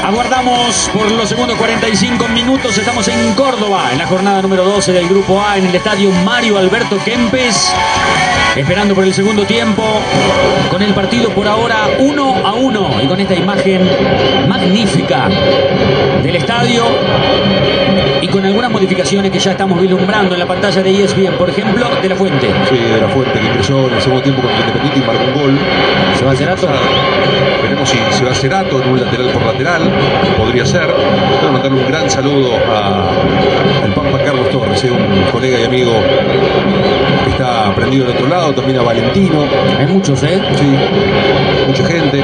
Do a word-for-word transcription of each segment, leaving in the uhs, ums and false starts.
Aguardamos por los segundos cuarenta y cinco minutos. Estamos en Córdoba, en la jornada número doce del Grupo A, en el estadio Mario Alberto Kempes, esperando por el segundo tiempo, con el partido por ahora uno a uno y con esta imagen magnífica del estadio y con algunas modificaciones que ya estamos vislumbrando en la pantalla de E S P N, por ejemplo, de La Fuente. Sí, de La Fuente, que ingresó en el segundo tiempo con el Independiente y marcó un gol. ¿Se va Cerato? Veremos si se va Cerato en un lateral por lateral, podría ser. Quiero mandarle un gran saludo a, al Pampa Carlos Torres, eh, un colega y amigo que está prendido del otro lado, también a Valentino. Hay muchos, ¿eh? Sí, mucha gente.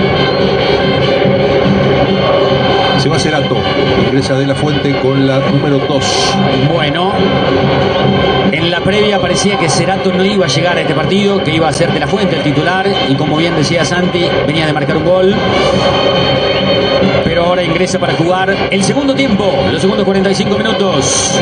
Se va Cerato, ingresa de La Fuente con la número dos. Bueno, en la previa parecía que Cerato no iba a llegar a este partido, que iba a ser de La Fuente el titular, y como bien decía Santi, venía de marcar un gol. Pero ahora ingresa para jugar el segundo tiempo, los segundos cuarenta y cinco minutos.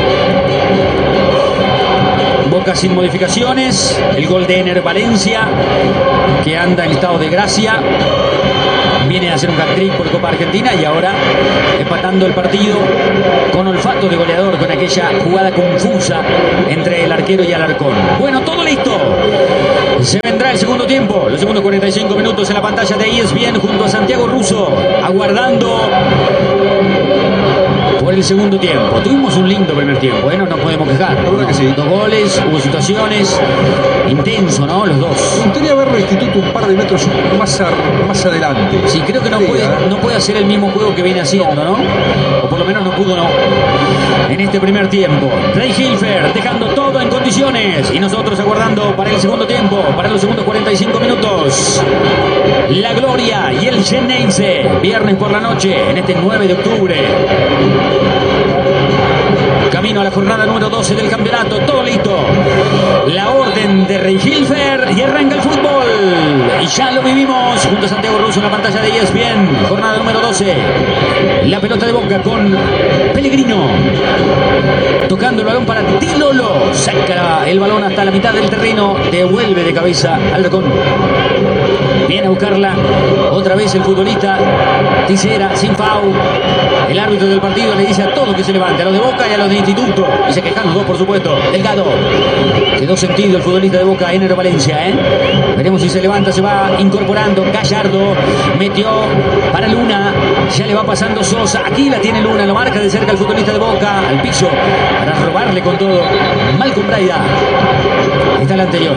Boca sin modificaciones, el gol de Ener Valencia, que anda en estado de gracia. Viene a hacer un hat-trick por Copa Argentina y ahora empatando el partido con olfato de goleador, con aquella jugada confusa entre el arquero y Alarcón. Bueno, todo listo. Se vendrá el segundo tiempo, los segundos cuarenta y cinco minutos en la pantalla de E S P N junto a Santiago Russo, aguardando por el segundo tiempo. Tuvimos un lindo primer tiempo, ¿eh? No nos podemos quejar. La verdad que sí. Dos goles, hubo situaciones, intenso, ¿no? Los dos. Me gustaría verlo Instituto un par de metros más, a, más adelante. Sí, creo que no puede, no puede hacer el mismo juego que viene haciendo, ¿no? O por lo menos no pudo, ¿no? En este primer tiempo. Rey Hilfer dejando todo en condiciones. Y nosotros aguardando para el segundo tiempo, para los segundos cuarenta y cinco minutos. La Gloria y el Xeneize, viernes por la noche, en este nueve de octubre. Camino a la jornada número doce del campeonato, todo listo. La orden de Rey Hilfer y arranca el fútbol. Y ya lo vivimos junto a Santiago Russo en la pantalla de E S P N. Jornada número doce. La pelota de Boca con Pellegrino. Tocando el balón para Di Lolo. Saca el balón hasta la mitad del terreno. Devuelve de cabeza al Alarcón. Viene a buscarla otra vez el futbolista Tisera, sin foul. El árbitro del partido le dice a todos que se levante, a los de Boca y a los de Instituto. Y se quejan los dos, por supuesto. Delgado. Quedó sentido el futbolista de Boca, Ener Valencia, ¿eh? Veremos si se levanta, se va incorporando. Gallardo metió para Luna. Ya le va pasando Sosa. Aquí la tiene Luna, lo marca de cerca el futbolista de Boca. Al piso para robarle con todo. Malcom Braida. Está el anterior.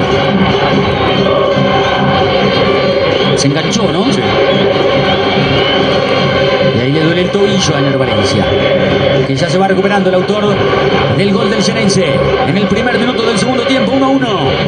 Se enganchó, ¿no? Sí. Y ahí le duele el tobillo a Ener Valencia, que ya se va recuperando el autor del gol del Xeneize en el primer minuto del segundo tiempo, uno a uno.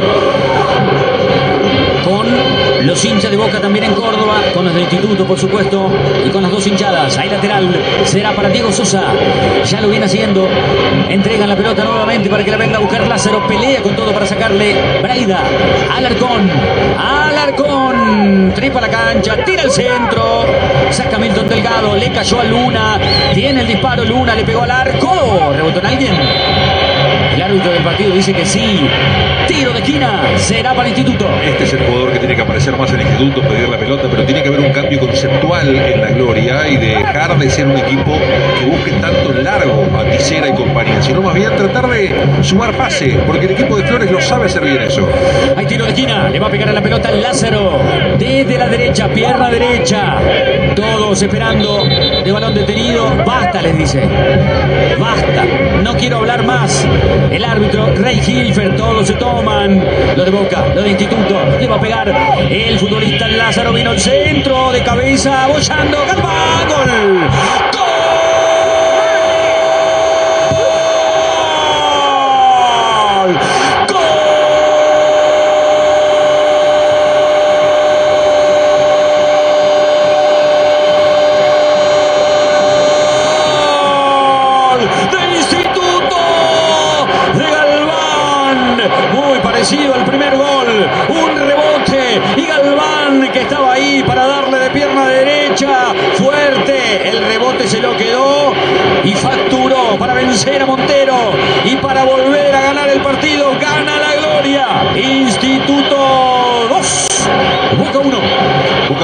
Con los hinchas de Boca también en Córdoba, con los de Instituto, por supuesto, y con las dos hinchadas. Ahí lateral será para Diego Sosa. Ya lo viene haciendo. Entregan la pelota nuevamente para que la venga a buscar Lázaro. Pelea con todo para sacarle Braida. Alarcón. Alarcón. Trepa la cancha. Tira el centro. Saca Milton Delgado. Le cayó a Luna. Tiene el disparo. Luna le pegó al arco. ¿Rebotó en alguien? El árbitro del partido dice que sí. Tiro de esquina. Será para Instituto. Este es el jugador que tiene que aparecer más en Instituto, pedir la pelota, pero tiene que haber un cambio conceptual en la Gloria y dejar de ser un equipo que busque tanto en largo a Tisera y compañía, sino más bien tratar de sumar pase, porque el equipo de Flores lo sabe hacer bien eso. Hay tiro de esquina. Le va a pegar a la pelota Lázaro. Desde la derecha, pierna derecha. Todos esperando de balón detenido. Basta, les dice. Basta. No quiero hablar más. El árbitro Rey Hilfer, todos se toman. Lo de Boca, lo de Instituto. Le va a pegar el futbolista Lázaro. Vino al centro de cabeza, bollando. Galván. Gol. ¡Gol! Al primer gol, un rebote y Galván, que estaba ahí para darle de pierna derecha fuerte, el rebote se lo quedó y facturó para vencer a Montero y para volver a ganar el partido. Gana la Gloria. Instituto dos, Boca uno. Boca sufre mucho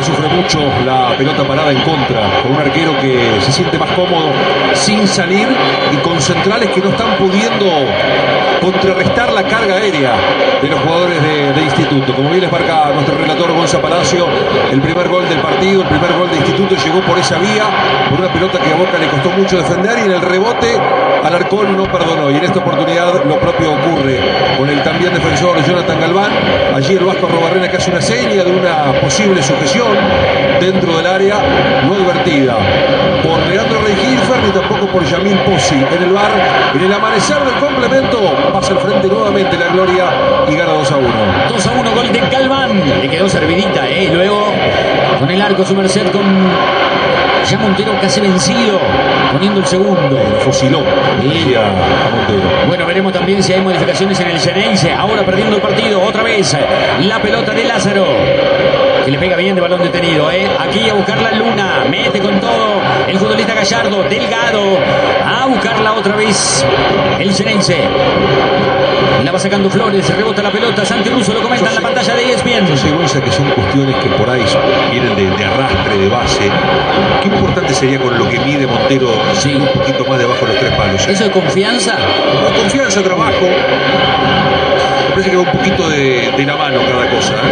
mucho la pelota parada en contra, con un arquero que se siente más cómodo sin salir y con centrales que no están pudiendo contrarrestar la carga aérea de los jugadores de, de Instituto. Como bien les marca nuestro relator Gonza Palacio, el primer gol del partido, el primer gol de Instituto llegó por esa vía, por una pelota que a Boca le costó mucho defender, y en el rebote Alarcón no perdonó, y en esta oportunidad lo propio ocurre con el también defensor Jonathan Galván. Allí el Vasco Arrobarrena que hace una seña de una posible sujeción dentro del área, no advertida por Leandro Rengiffer ni tampoco por Yamil Pozzi. En el V A R, en el amanecer del complemento, pasa al frente nuevamente la Gloria y gana dos a uno. dos a uno, gol de Galván. Le quedó servidita, ¿eh? Luego, con el arco su merced, con ya Montero casi vencido, poniendo el segundo. Fusiló y a Montero. Bueno, veremos también si hay modificaciones en el Xeneize. Ahora perdiendo el partido, otra vez la pelota de Lázaro, que le pega bien de balón detenido, ¿eh? Aquí a buscar la Luna, mete con todo el futbolista Gallardo, Delgado, a buscarla otra vez el Xeneize. La va sacando Flores, rebota la pelota, Santi Russo lo comenta en la pantalla de E S P N. Yo sé, Gonza, que son cuestiones que por ahí vienen de, de arrastre, de base. Qué importante sería con lo que mide Montero, sí, un poquito más debajo de los tres palos, ¿eh? ¿Eso de confianza? Confianza, trabajo. Me parece que va un poquito de, de la mano cada cosa, ¿eh?